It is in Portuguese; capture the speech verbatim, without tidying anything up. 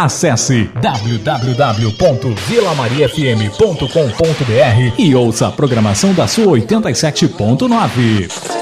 Acesse w w w ponto vila maria f m ponto com ponto b r e ouça a programação da sua oitenta e sete ponto nove.